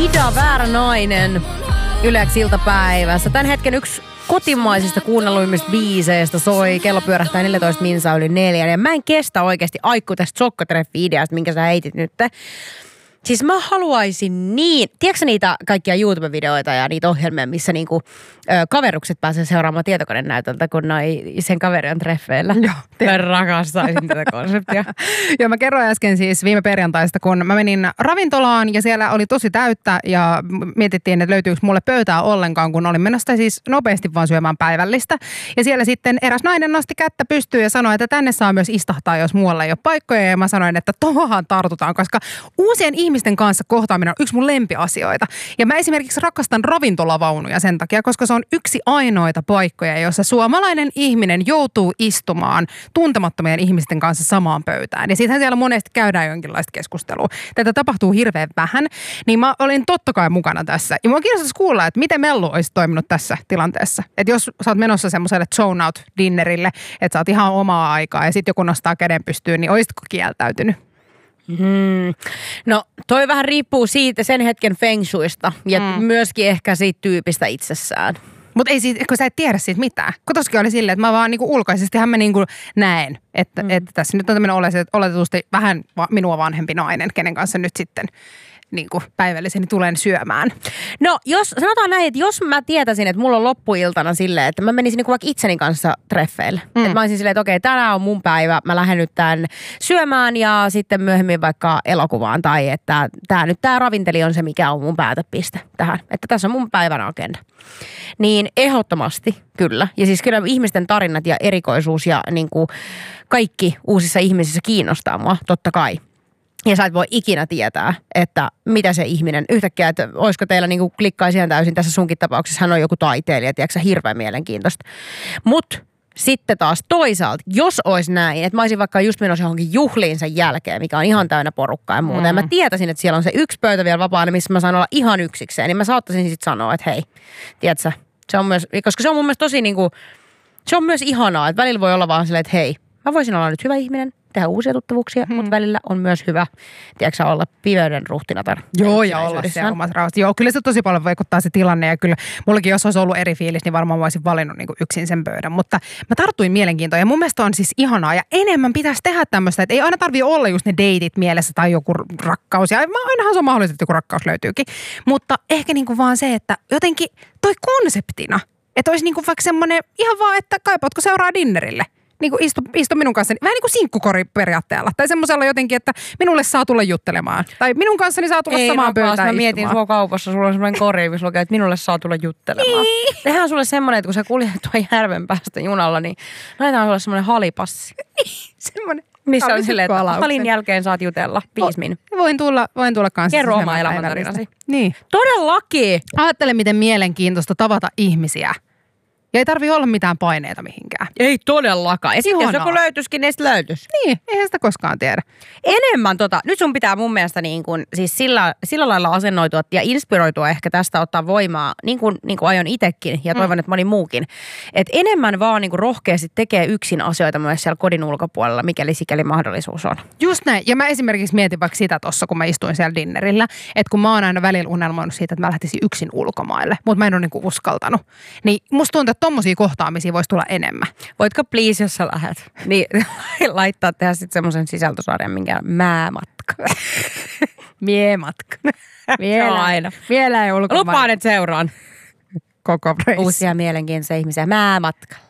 Ida Väärä-nainen Ylex iltapäivässä. Tän hetken yksi kotimaisista kuunnelluimmista biiseistä soi. Kello pyörähtää 14 minsaa yli 4. Ja mä en kestä oikeasti aikku tästä sokkotreffi-ideasta, minkä sä heitit nyt. Siis mä haluaisin niin, tiedätkö niitä kaikkia YouTube-videoita ja niitä ohjelmia, missä niinku kaverukset pääsee seuraamaan tietokoneen näytöltä, kun sen kaveri on treffeillä. Joo. Mä rakastaisin tätä konseptia. Joo, mä kerroin äsken siis viime perjantaista, kun mä menin ravintolaan ja siellä oli tosi täyttä ja mietittiin, että löytyykö mulle pöytää ollenkaan, kun olin menossa siis nopeasti vaan syömään päivällistä. Ja siellä sitten eräs nainen nosti kättä pystyyn ja sanoi, että tänne saa myös istahtaa, jos muualla ei ole paikkoja. Ja mä sanoin, että tohon tartutaan, koska uusien ihmisten kanssa kohtaaminen on yksi mun lempiasioita. Ja mä esimerkiksi rakastan ravintolavaunuja sen takia, koska se on yksi ainoita paikkoja, jossa suomalainen ihminen joutuu istumaan tuntemattomien ihmisten kanssa samaan pöytään. Ja siitähän siellä monesti käydään jonkinlaista keskustelua. Tätä tapahtuu hirveän vähän, niin mä olin totta kai mukana tässä. Ja mua kiinnostaisi kuulla, että miten Mellu olisi toiminut tässä tilanteessa. Että jos sä oot menossa semmoiselle zone out dinnerille, että sä oot ihan omaa aikaa ja sitten joku nostaa käden pystyyn, niin olisitko kieltäytynyt? No toi vähän riippuu siitä sen hetken feng shuista ja myöskin ehkä siitä tyypistä itsessään. Mutta ei siitä, kun sä et tiedä siitä mitään. Kun tossakin oli silleen, että mä vaan niinku ulkoisestihan mä niinku näen, että tässä nyt on tämmöinen oletetusti vähän minua vanhempi nainen, kenen kanssa nyt sitten niinku päivälliseni tulen syömään. No jos, sanotaan näin, että jos mä tietäisin, että mulla on loppuiltana silleen, että mä menisin niinku vaikka itseni kanssa treffeille. Että mä olisin silleen, että okei, tänään on mun päivä, mä lähden nyt tämän syömään ja sitten myöhemmin vaikka elokuvaan. Tai että tää ravinteli on se, mikä on mun päätepiste tähän. Että tässä on mun päivän agenda. Niin ehdottomasti kyllä. Ja siis kyllä ihmisten tarinat ja erikoisuus ja niinku kaikki uusissa ihmisissä kiinnostaa mua, totta kai. Ja sä et voi ikinä tietää, että mitä se ihminen yhtäkkiä, että olisiko teillä niinku klikkaisi ihan täysin tässä sunkin tapauksessa, hän on joku taiteilija, tiedätkö, hirveän mielenkiintoista. Mutta sitten taas toisaalta, jos olisi näin, että mä olisin vaikka just menossa johonkin juhliin sen jälkeen, mikä on ihan täynnä porukkaa ja muuta, ja mä tietäisin, että siellä on se yksi pöytä vielä vapaana, missä mä saan olla ihan yksikseen, niin mä saattaisin sitten sanoa, että hei, tiedätkö, se on myös, koska se on mun mielestä tosi niinku, se on myös ihanaa, että välillä voi olla vaan silleen, että hei, mä voisin olla nyt hyvä ihminen, tehdä uusia tuttavuuksia, mutta välillä on myös hyvä, tiedätkö, olla piveyden ruhtinatar. Joo, ja olla se omat rauhassa. Joo, kyllä se tosi paljon vaikuttaa se tilanne, ja kyllä mullakin, jos olisi ollut eri fiilis, niin varmaan voisin valinnut niin kuin yksin sen pöydän. Mutta mä tartuin mielenkiintoon, ja mun mielestä on siis ihanaa, ja enemmän pitäisi tehdä tämmöistä, että ei aina tarvitse olla just ne deitit mielessä tai joku rakkaus, ja ainahan se on mahdollista, että joku rakkaus löytyykin. Mutta ehkä niin kuin vaan se, että jotenkin toi konseptina, että olisi niin kuin vaikka semmoinen ihan vaan, että kaipaatko seuraa dinnerille. Niin kuin istu minun kanssani, vähän niin kuin sinkkukori-periaatteella. Tai semmoisella jotenkin, että minulle saa tulla juttelemaan. Tai minun kanssani saa tulla samaan pöytään istumaan. Mä mietin sua kaupassa, sulla on semmoinen kori, missä lukee, että minulle saa tulla juttelemaan. Niin. Tehdään sulle semmoinen, että kun sä kuljet tuon järven päästä junalla, niin laitetaan sulle semmoinen halipassi. Semmoinen. Missä on silleen, että halin jälkeen saat jutella 5 min. Voin tulla kanssa. Kerro oma elämäntarinasi. Niin. Todellakin. Ajattele, miten mielenkiintoista tavata ihmisiä. Ja ei tarvitse olla mitään paineita mihinkään. Ei todellakaan. Ja sitten jos joku löytyisikin, niin sitten löytyisi. Niin, eihän sitä koskaan tiedä. Enemmän nyt sun pitää mun mielestä niin kuin, siis sillä lailla asennoitua ja inspiroitua ehkä tästä ottaa voimaa, niin kuin aion itsekin ja toivon, että moni muukin. Että enemmän vaan niin kuin rohkeasti tekee yksin asioita myös siellä kodin ulkopuolella, mikäli sikäli mahdollisuus on. Just näin. Ja mä esimerkiksi mietin vaikka sitä tossa, kun mä istuin siellä dinnerillä, että kun mä oon aina välillä unelmoinut siitä, että mä lähtisin yksin ulkomaille, mutta mä en ole niin kuin uskaltanut. Niin musta tuntuu, että tommosia kohtaamisia voisi tulla enemmän. Voitko please, jos sä lähdet, niin laittaa tehdä sitten semmoisen sisältösarjan, minkä määmatka. Miematka. Vielä ei ulkomaille. Lupaan, että seuraan. Koko reissu. Uusia mielenkiintoisia ihmisiä. Määmatka.